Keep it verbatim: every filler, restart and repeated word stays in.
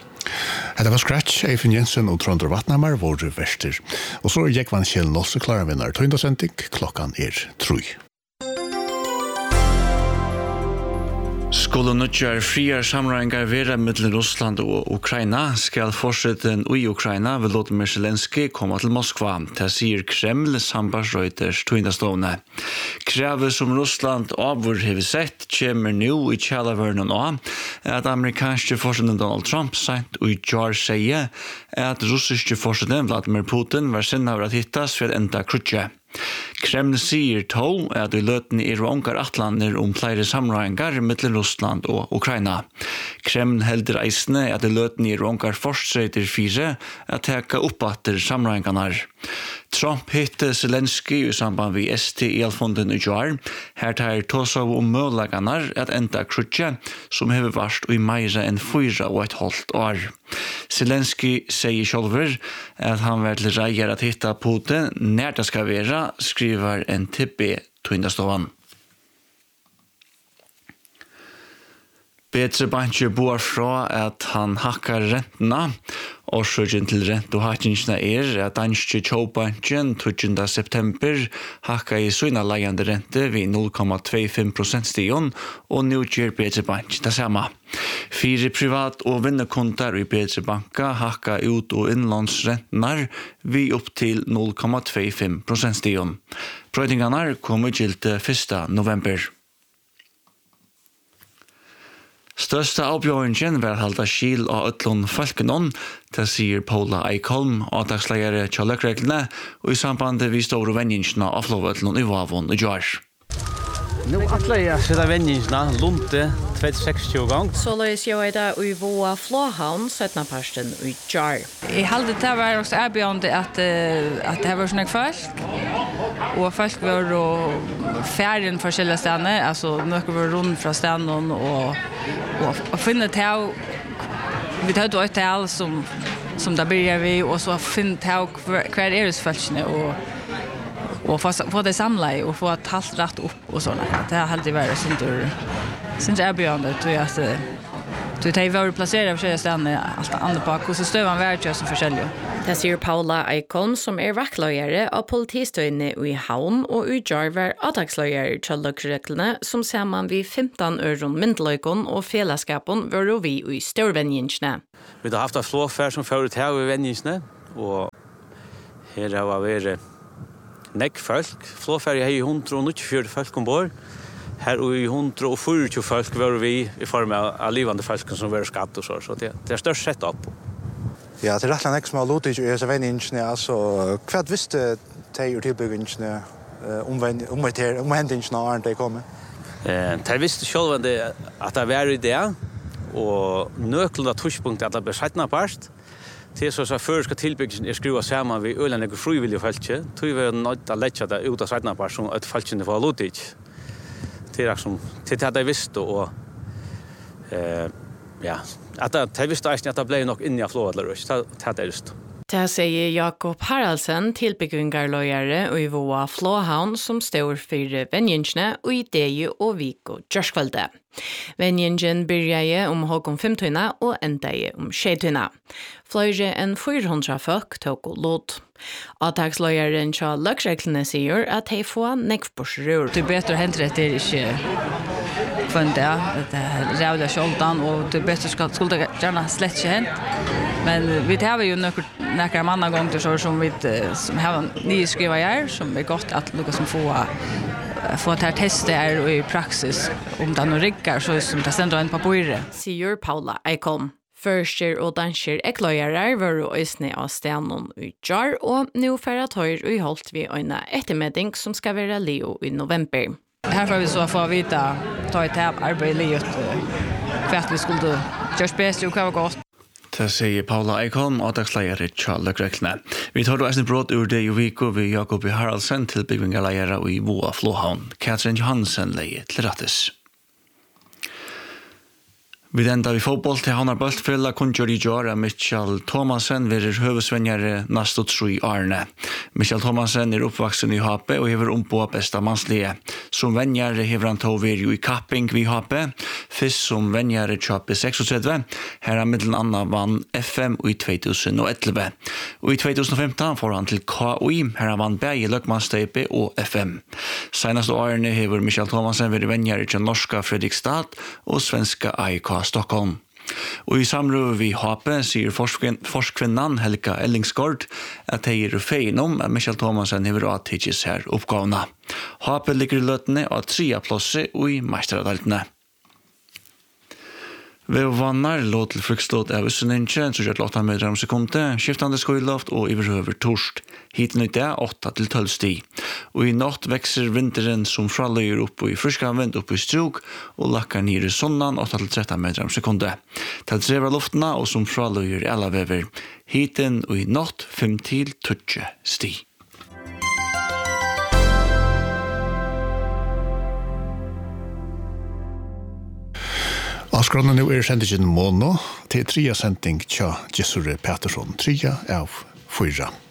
Det var Scratch, Eifen Jensen og Trondre Vatnamar våre verster. Og så er Jekvann Kjell Losse klare vinner tøyndasendik, klokkan er troi. Skulle nødgjør friere sammenhengar være mellom Russland og Ukraina, skal fortsette i Ukraina Volodymyr Zelensky komme til Moskva. Det sier Kreml, sambandsreuters tøyndastående. Kravet som Russland avvur har sett kommer nå i kjælavørnen av at amerikanske forsetten Donald Trump sent og i jar sier at russiske forsetten Vladimir Putin var sinne av at hittas for enda krutje. Kreml sier tog at i løten er ångar atlander om flere samrøyngar mellom Russland og Ukraina. Kreml helder eisne at i løten er ångar forstreiter fire at teka oppatter samrøyngarnar. Trump hitte Zelensky i samband med S T E-fonden i jar. Her tar tås av om mølagarnar at enda krutje som hever varst i meira enn fyra og et halvt år. Zelensky sier sjálfur at han vil reier at hitta Putin når det skal være, skriver en tippe tøyndastovan. Bedre Banche bor fra at han hakkar rentena. Årsøkjen til rent og hakkingsna er at danske Kjøpbanken tjuende september hakka i søgna leiande rente ved null komma tjuefem prosent stigen og nå gjør Bedre Bank det samme. Fire privat- og vinnerkontar i Bedre Banka hakka ut- og innlandsrentenar ved opp til null komma tjuefem prosent stigen. Prøytingarna kommer til første november. Største avbjørningen var halda skil av Øtlund Falkenon, det sier Paula Eikholm, avtaksleiere til løkreglene, og i sambandet vi store venningsene av Flåvøtlund i Vavon og Gjørs. Nå atler jeg sitter venningsene, Lunte, tjueseksti gang. Så løs jeg da i Våa Flåhavn, syttende parsten i Gjør. Jeg heldig det var også avbjørende at, at det var sånne folk, og folk var ferien forskjellige steder, altså noen var rundt fra stedene, og, og, og finne til, vi tar et tal som, som da begynner vi, og så finne til hver er det folkene, og og få, få det samlet og få et halvt rett opp og sånn. Det har alltid vært sånn at jeg begynner til at du tar vært plasseret av forskjellige stedene alt andre på hvordan støvene vært gjør som forskjellige. Det sier Paula Eikholm som er vaktløyere av politistøyene i Havn og i Jarver avtaksløyere til løkreglene som sammen vi femten øron myndløykon og fellesskapen var vi i størvenjensene. Vi har haft en flåfær som fører til i venjensene og her har vært nekk folk. Flåferie har i hundre og nittifire folk ombord. Her og i hundre og fyrtio folk var vi i form av livande folk som var skatt og så. Så det, det er størst sett opp. Ja, det er rettelig nekk som har lotet i disse venningsene. Altså, hva visste de og tilbyggingene om hendingene av Arne de kom? Eh, de visste selv at det var i det, og nøklen av torspunktet at det ble settende parst. Det er så at føreska tilbyggelsen er skruva sammen ved øyne frivillige feltje. Tog vi er nødt til å lette det ut av sveitene på som et feltjene var lotet. Det er som til det de visste, og eh, ja, at de visste at det ble nok inn i flået eller ikke. Det er det just. Det sier Jakob Haraldsen, tilbyggingarløyere og i Våa Flåhavn, som står for venjensene og i Deje og Vik og Gjørskvalde. Venjengen begynner om Håkon femtøyne og endeje om tjejtøyne. Flere enn fire hundre folk tok og låt. Avtaksløyeren til løkreglene sier at de får nekvborsrør. Det er bedre å hente det ikke funnet det. Det er rævlig skjoldan, og det er bedre skulle det gjerne slett ikke hent. Men vi har jo noen manna gånger så som vi som har nye skriva her, som er godt at noe som får få til teste her og i praksis om det er noen rigger, så som det stender en på bordet. Sier Paula Eikholm. Førster og danser ekløyere var og øsne av stenen i Jar, og nå færre tøyer og holdt vi øyne ettermedding som skal være Leo i november. Her får vi så få vite ta et av arbeid i Liot, for at vi skulle gjøre best og hva var godt. Det sier Paula Eikholm, avtaksleiere til løkreglene. Vi tar da en bråd ur det i Viko ved Jakob Haraldsen til byggvingarleiere i Våa Flåhavn. Katrin Johansen leier til rettes. Vi enda vi fotboll til Havnar Bøltfylla kungjør i Jara Michael Thomasen verir høvesvenjare nasto tru Arne. Michael Thomasen er oppvaksen i H P og hever ombå besta mannslige. Som venjare hever han tog veri i kapping vi H P, fyrst som venjare tjape trettiosex, her er middelen anna vann F M i tjugoelva. Og i tjugohundrafemton får han til K I, her er vann bægi løkmannsteipe og F M. Senast årene hever Michael Thomasen veri venjare til norska Fredrikstad og svenska I K Stockholm. Og i samrøve vi H P sier forskvinnan Helga Ellingsgård at de er fein om at Michael Thomasen hever avtidges her oppgavene. H P ligger i løtene av trea plosset og i meisteradaltene. Vi vannar låt til frukslåt av Usseninje, så gjør det åtta meter om sekundet, skiftande skoiloft og iverhøver torst. Hiten ut det åtta til tolv sti. Og i natt vekser vinteren som fraløyer opp i friskavind opp i struk og lakkar nere i sonnan åtta til tretton meter om sekundet. Til trever luftena og som fraløyer alla vever. Hiten og i natt fem til tjugo sti. Avskrådene nå er sendingen Mono til tria sending tja Jesure Pettersson, tria av fyra.